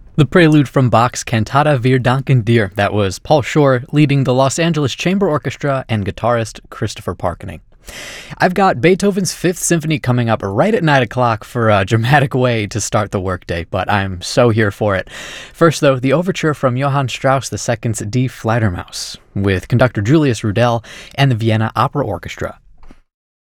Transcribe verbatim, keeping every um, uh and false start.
The prelude from Bach's Cantata Wir danken dir. That was Paul Shore leading the Los Angeles Chamber Orchestra and guitarist Christopher Parkening. I've got Beethoven's Fifth Symphony coming up right at nine o'clock for a dramatic way to start the workday, but I'm so here for it. First, though, the overture from Johann Strauss the Second's Die Fledermaus, with conductor Julius Rudel and the Vienna Opera Orchestra.